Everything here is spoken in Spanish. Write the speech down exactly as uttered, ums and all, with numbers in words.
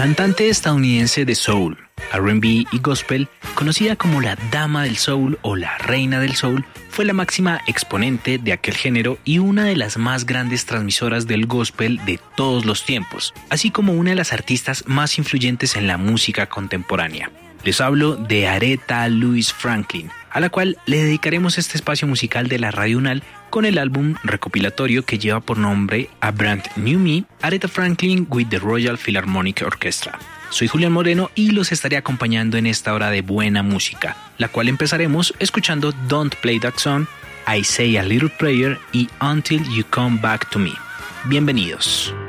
Cantante estadounidense de soul, R and B y gospel, conocida como la Dama del Soul o la Reina del Soul, fue la máxima exponente de aquel género y una de las más grandes transmisoras del gospel de todos los tiempos, así como una de las artistas más influyentes en la música contemporánea. Les hablo de Aretha Louise Franklin, a la cual le dedicaremos este espacio musical de la Radio UNAL con el álbum recopilatorio que lleva por nombre A Brand New Me, Aretha Franklin with the Royal Philharmonic Orchestra. Soy Julián Moreno y los estaré acompañando en esta hora de buena música, la cual empezaremos escuchando Don't Play That Song, I Say a Little Prayer y Until You Come Back to Me. Bienvenidos.